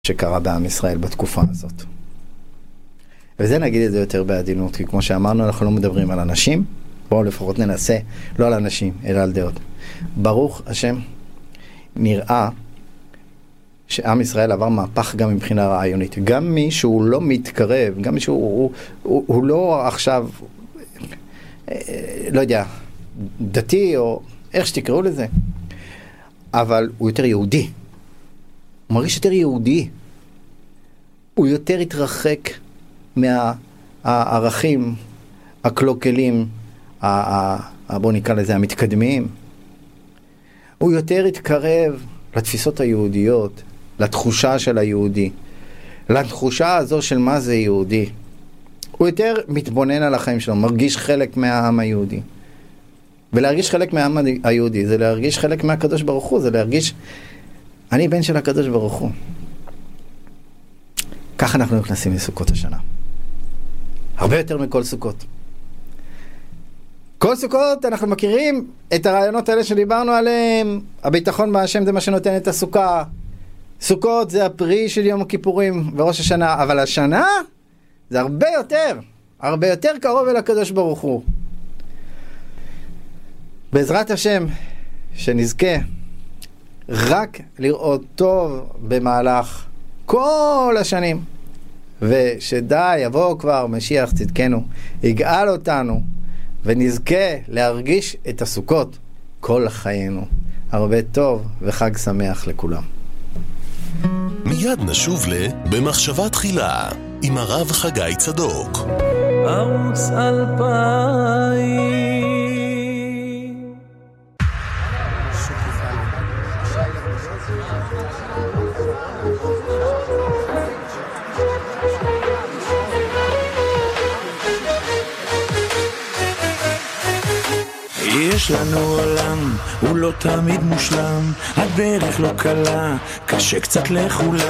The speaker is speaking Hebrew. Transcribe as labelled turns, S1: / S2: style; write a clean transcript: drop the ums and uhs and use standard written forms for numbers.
S1: שקרה בעם ישראל בתקופה הזאת. וזה נגיד את זה יותר בעדינות, כי כמו שאמרנו, אנחנו לא מדברים על אנשים, בואו לפחות ננסה, לא על אנשים, אלא על דעות. ברוך השם, נראה שעם ישראל עבר מהפך גם מבחינה רעיונית. גם מי שהוא לא מתקרב, גם מי שהוא לא עכשיו, לא יודע, דתי או איך שתקראו לזה, אבל הוא יותר יהודי. הוא מרגיש יותר יהודי. הוא יותר התרחק מהערכים הקלוקלים, בוא נקרא לזה המתקדמים. הוא יותר התקרב לתפיסות היהודיות, לתחושה של היהודי, לתחושה הזו של מה זה יהודי. הוא יותר מתבונן על החיים שלו, מרגיש חלק מהעם היהודי. ולהרגיש חלק מהעם היהודי זה להרגיש חלק מהקדוש ברוך הוא, זה להרגיש אני בן של הקדוש ברוך הוא. ככה אנחנו נכנסים לסוכות השנה. הרבה יותר מכל סוכות. כל סוכות אנחנו מכירים את הרעיונות האלה שדיברנו עליהם. הביטחון בהשם זה מה שנותן את הסוכה. סוכות זה הפרי של יום הכיפורים וראש השנה. אבל השנה זה הרבה יותר קרוב אל הקדוש ברוך הוא. בעזרת השם שנזכה רק לראות טוב במהלך כל השנים, ושדי יבוא כבר משיח צדקנו, יגאל אותנו ונזכה להרגיש את הסוכות כל חיינו. הרבה טוב וחג שמח לכולם.
S2: מיד נשוב במחשבה תחילה עם הרב חגי צדוק.
S3: ערוץ 2000 יש לנו עולם, הוא לא תמיד מושלם, הדרך לא קלה, קשה קצת לכולם.